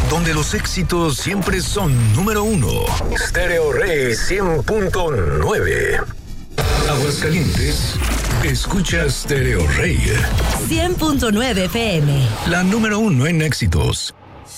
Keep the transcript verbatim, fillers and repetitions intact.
donde los éxitos siempre son número uno. Stereo Rey cien punto nueve. Aguascalientes, escucha Stereo Rey cien punto nueve F M. La número uno en éxitos.